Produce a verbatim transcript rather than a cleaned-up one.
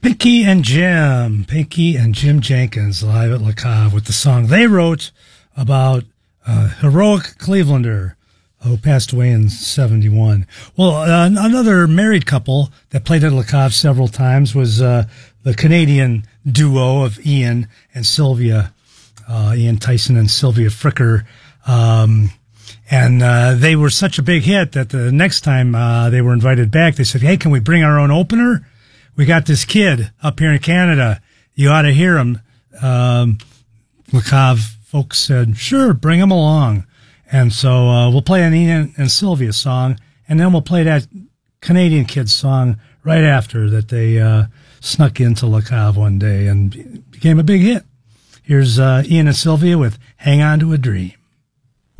Pinky and Jim, Pinky and Jim Jenkins live at Le Cave with the song they wrote about a heroic Clevelander who passed away in seventy-one. Well, uh, another married couple that played at Le Cave several times was uh, the Canadian duo of Ian and Sylvia, uh, Ian Tyson and Sylvia Fricker. Um, and uh, they were such a big hit that the next time uh, they were invited back, they said, hey, can we bring our own opener? We got this kid up here in Canada. You ought to hear him. Um, Le Cave folks said, sure, bring him along. And so uh, we'll play an Ian and Sylvia song, and then we'll play that Canadian kid's song right after that they uh, snuck into Le Cave one day and became a big hit. Here's uh, Ian and Sylvia with Hang On to a Dream.